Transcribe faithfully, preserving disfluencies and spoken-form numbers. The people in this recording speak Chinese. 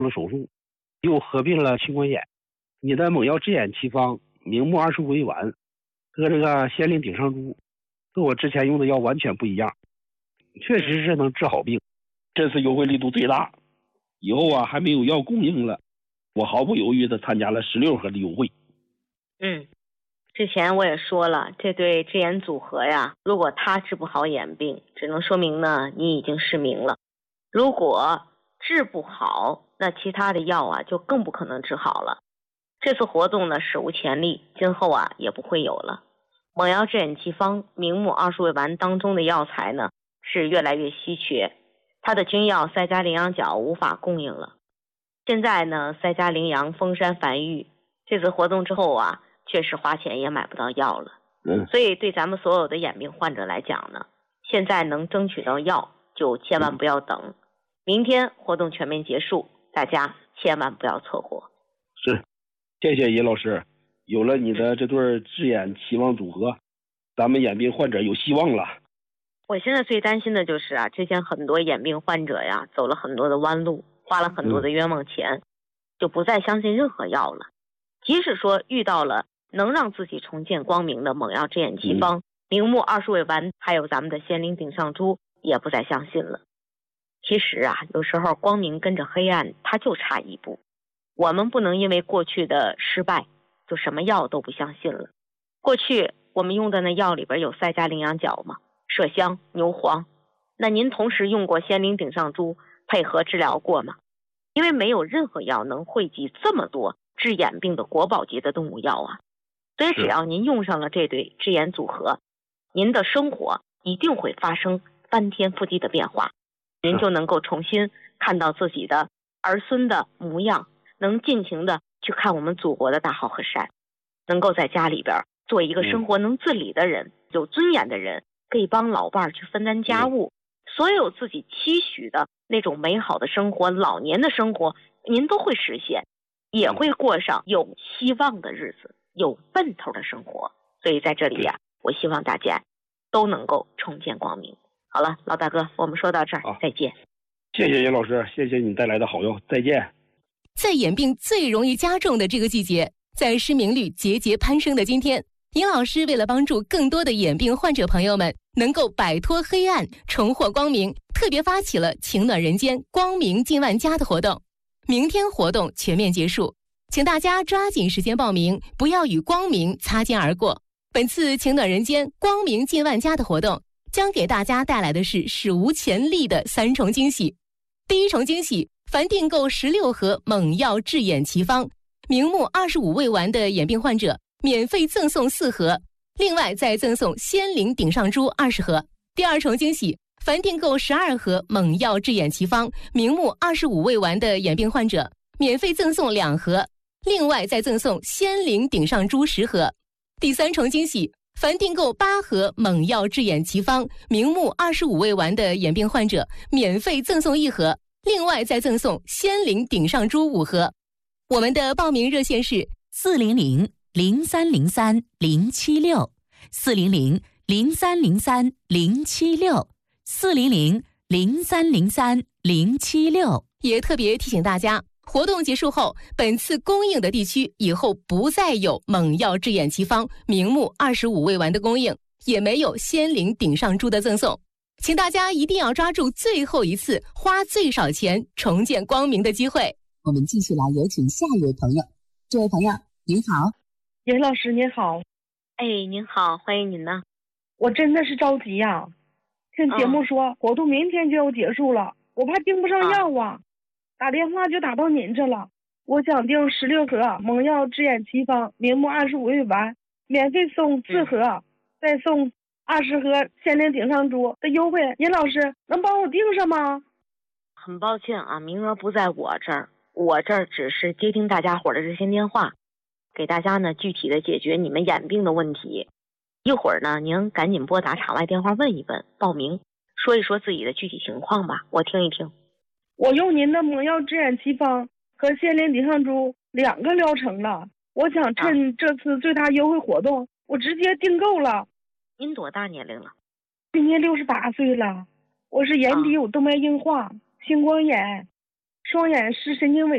了手术，又合并了青光眼。你的猛药治眼奇方明目二十五味丸和这个仙灵顶上珠和我之前用的药完全不一样，确实是能治好病。这次优惠力度最大，以后啊还没有药供应了，我毫不犹豫地参加了十六盒的优惠。 嗯，之前我也说了，这对治眼组合呀，如果它治不好眼病，只能说明呢你已经失明了。如果治不好，那其他的药啊就更不可能治好了。这次活动呢史无前例，今后啊也不会有了。猛药治眼奇方明目二十味丸当中的药材呢是越来越稀缺，它的君药赛加羚羊角无法供应了。现在呢赛加羚羊、丰山梵豫这次活动之后啊，确实花钱也买不到药了。 嗯， 所以对咱们所有的眼病患者来讲呢，现在能争取到药就千万不要等。明天活动全面结束，大家千万不要错过。 是，谢谢尹老师，有了你的这对治眼期望组合，咱们眼病患者有希望了。 我现在最担心的就是啊，之前很多眼病患者呀，走了很多的弯路，花了很多的冤枉钱，嗯、就不再相信任何药了。即使说遇到了能让自己重见光明的猛药治眼奇方、嗯、明目二十味丸，还有咱们的仙灵顶上珠，也不再相信了。其实啊，有时候光明跟着黑暗，它就差一步。我们不能因为过去的失败，就什么药都不相信了。过去我们用的那药里边有赛加羚羊角嘛，麝香、牛黄。那您同时用过仙灵顶上珠配合治疗过吗？因为没有任何药能汇集这么多治眼病的国宝级的动物药啊。所以只要您用上了这对治眼组合，您的生活一定会发生翻天覆地的变化，您就能够重新看到自己的儿孙的模样，能尽情的去看我们祖国的大好河山，能够在家里边做一个生活能自理的人、嗯、有尊严的人，可以帮老伴儿去分担家务、嗯、所有自己期许的那种美好的生活，老年的生活您都会实现，也会过上有希望的日子，有奔头的生活。所以在这里呀、啊，我希望大家都能够重见光明。好了，老大哥，我们说到这儿，再见。 谢谢尹老师，谢谢你带来的好药，再见。 在眼病最容易加重的这个季节，在失明率节节攀升的今天，尹老师为了帮助更多的眼病患者朋友们能够摆脱黑暗，重获光明，特别发起了情暖人间光明近万家的活动。明天活动全面结束，请大家抓紧时间报名，不要与光明擦肩而过。本次情暖人间光明近万家的活动将给大家带来的是史无前例的三重惊喜。第一重惊喜，凡订购十六盒猛药治眼奇方明目二十五味丸的眼病患者免费赠送四盒，另外再赠送仙灵顶上珠二十盒。第二重惊喜，凡订购十二盒猛药治眼奇方明目二十五味丸的眼病患者免费赠送两盒，另外再赠送仙灵顶上珠十盒。第三重惊喜，凡订购八盒猛药治眼奇方明目二十五味丸的眼病患者免费赠送一盒，另外再赠送仙灵顶上珠五盒。我们的报名热线是四零零零三零三零七六四零零零三零三零七六四零零零三零三零七六。 也特别提醒大家，活动结束后，本次供应的地区以后不再有猛药治眼奇方明目二十五味丸的供应，也没有仙灵顶上珠的赠送，请大家一定要抓住最后一次花最少钱重见光明的机会。 我们继续来有请下一位朋友。这位朋友您好。 严老师您好。 哎，您好，欢迎您呢。 我真的是着急呀、啊，听节目说、嗯、活动明天就要结束了，我怕订不上药啊，啊打电话就打到您这了。我想订十六盒猛药治眼奇方明目二十五味丸，免费送四盒、嗯、再送二十盒仙灵顶上珠的优惠，您老师能帮我订上吗？ 很抱歉啊，名额不在我这儿，我这儿只是接听大家伙的热线电话，给大家呢具体的解决你们眼病的问题。一会儿呢您赶紧拨打场外电话问一问，报名说一说自己的具体情况吧，我听一听。 我用您的猛药治眼奇方和仙灵顶上珠两个疗程了，我想趁这次最大优惠活动、啊、我直接订购了。 您多大年龄了？ 今年六十八岁了。我是眼底有动脉硬化、青光眼，双眼视神经萎